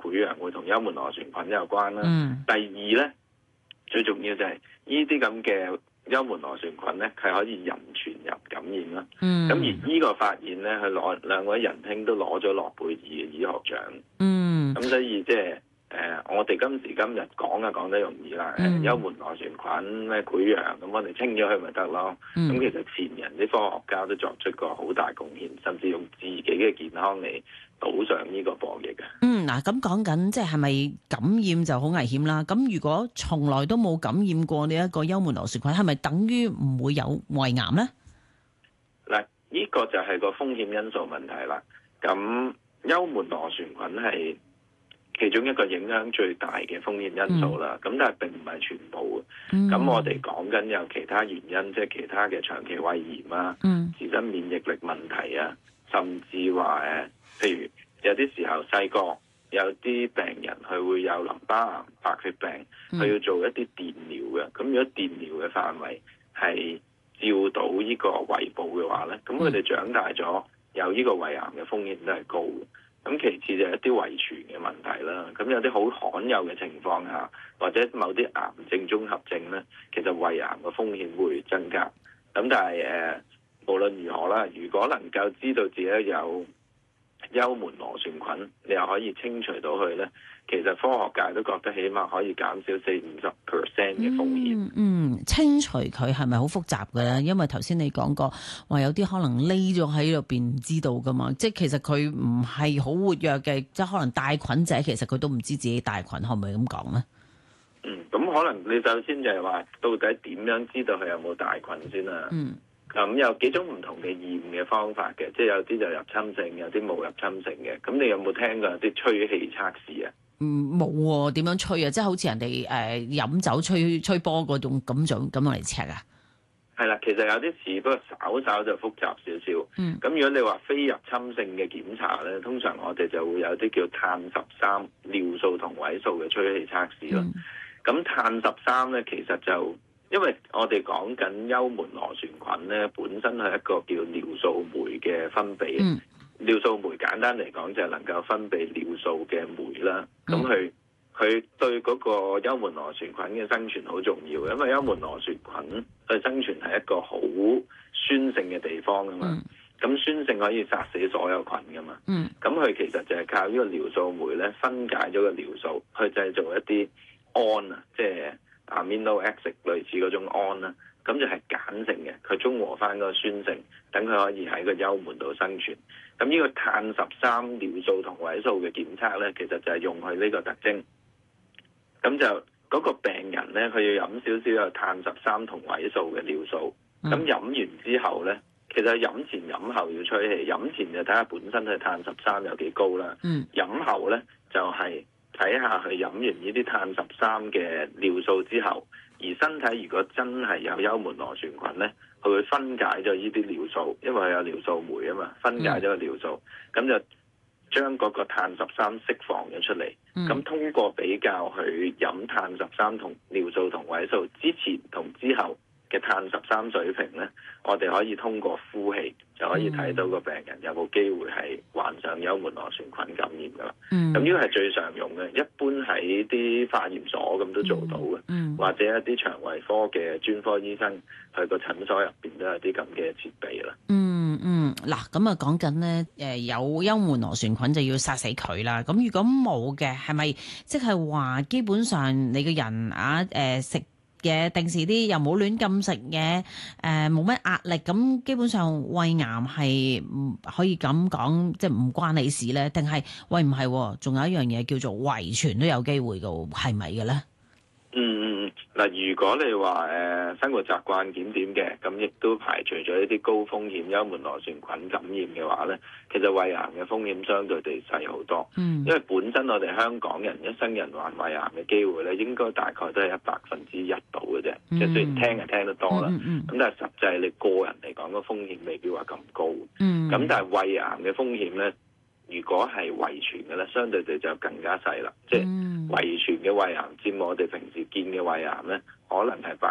潰瘍會同幽門螺旋菌有關啦。 嗯。 第二咧，最重要就係呢啲咁嘅幽門螺旋菌咧，係可以人傳人感染啦。咁而呢個發現咧，佢兩位仁兄都攞咗諾貝爾嘅醫學獎。咁所以即係我哋今時今日講得容易啦。幽門螺旋菌咩潰瘍，咁我哋清咗佢咪得咯。咁其實前人啲科學家都作出過好大貢獻，甚至用自己嘅健康嚟賭上呢個博弈嘅。 嗱，咁講緊即係咪感染就好危險啦？咁如果從來都冇感染過呢一個幽門螺旋菌，係咪等於唔會有胃癌咧？ 嗱，呢個就係個風險因素問題啦。咁幽門螺旋菌係其中一個影響最大嘅風險因素啦。咁但係並唔係全部嘅。咁我哋講緊有其他原因，即係其他嘅長期胃炎啊，自身免疫力問題啊，甚至話譬如有啲時候細個有啲病人佢會有淋巴癌、白血病，佢要做一啲電療嘅。咁如果電療嘅範圍係照到呢個胃部嘅話咧，咁佢哋長大咗有呢個胃癌嘅風險都係高嘅。咁其次就係一啲遺傳嘅問題啦。咁有啲好罕有嘅情況下，或者某啲癌症綜合症咧，其實胃癌嘅風險會增加。咁但係無論如何啦，如果能夠知道自己有幽門螺旋菌，你又可以清除到佢咧，其實科學界都覺得起碼可以減少40-50% 嘅風險。 清除佢係咪好複雜嘅咧？因為頭先你講過話有啲可能匿咗喺入邊唔知道噶嘛，即係其實佢唔係好活躍嘅，即係可能帶菌者其實佢都唔知自己帶菌，可唔可以咁講咧？ 咁可能你首先就係話到底點樣知道佢有冇帶菌先啦？咁有幾種唔同嘅驗嘅方法嘅，即係有啲就入侵性，有啲冇入侵性嘅。咁你有冇聽過有啲吹氣測試啊？ 冇喎，點樣吹啊？即係好似人哋飲酒吹波嗰種咁嚟測啊？ 係啦，其實有啲似，不過稍就複雜少少。咁如果你話非入侵性嘅檢查咧，通常我哋就會有啲叫碳13尿素同位素嘅吹氣測試咯。咁碳13咧，其實就因為我哋講緊幽門螺旋菌咧，本身係一個叫尿素酶嘅分泌。尿素酶簡單嚟講就係能夠分泌尿素嘅酶啦。咁佢對嗰個幽門螺旋菌嘅生存好重要，因為幽門螺旋菌佢生存係一個好酸性嘅地方噶嘛。咁酸性可以殺死所有菌噶嘛。咁佢其實就係靠呢個尿素酶咧，分解咗個尿素去製造一啲胺啊，即係amino acid 類似嗰種胺啦。咁就係鹼性嘅，佢中和翻嗰個酸性，等佢可以喺個幽門度生存。咁呢個碳13尿素同位素嘅檢測咧，其實就係用佢呢個特徵。咁就嗰個病人咧，佢要飲少少有碳13同位素嘅尿素。咁飲完之後咧，其實飲前飲後要吹氣。飲前就睇下本身嘅碳13有幾高啦。飲後咧就係睇下佢飲完呢啲碳13嘅尿素之後，而身體如果真係有幽門螺旋菌咧，佢會分解咗呢啲尿素，因為佢有尿素酶啊嘛，分解咗個尿素，咁就將嗰個碳13釋放咗出嚟。咁通過比較佢飲碳13同尿素同位素之前同之後嘅碳13水平咧，我哋可以通過呼氣就可以睇到個病人有冇機會係患上幽門螺旋菌感染噶啦。咁呢個係最常用嘅，一般喺啲化驗所咁都做到嘅，或者一啲腸胃科嘅專科醫生去個診所入邊都有啲咁嘅設備啦。 嗱，咁啊講緊咧，有幽門螺旋菌就要殺死佢啦。咁如果冇嘅，係咪即係話基本上你個人食嘢定時啲，又冇亂咁食嘢，冇乜壓力，咁基本上胃癌係可以咁講，即係唔關你事咧？定係喂唔係？仲有一樣嘢叫做遺傳都有機會嘅，係咪嘅咧？ 嗱，如果你話生活習慣檢點嘅，咁亦都排除咗一啲高風險幽門螺旋菌感染嘅話咧，其實胃癌嘅風險相對地細好多。因為本身我哋香港人一生人患胃癌嘅機會咧，應該大概都係1%度嘅啫。即係雖然聽係聽得多啦，咁但係實際你個人嚟講個風險未必話咁高。咁但係胃癌嘅風險咧，如果係遺傳嘅咧，相對地就更加細啦。即係遺傳嘅胃癌佔我哋平時見嘅胃癌咧，可能係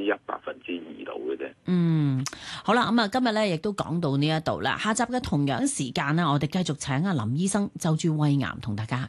1%、2%度嘅啫。 好啦，咁啊，今日咧亦都講到呢一度啦。下集嘅同樣時間咧，我哋繼續請阿林醫生就住胃癌同大家